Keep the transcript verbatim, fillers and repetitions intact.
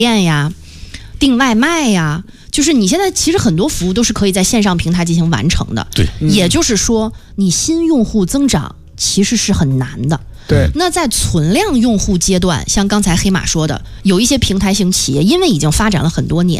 店呀、订外卖呀，就是你现在其实很多服务都是可以在线上平台进行完成的。 对， 嗯、也就是说，你新用户增长其实是很难的。 对， 那在存量用户阶段，像刚才黑马说的，有一些平台型企业，因为已经发展了很多年，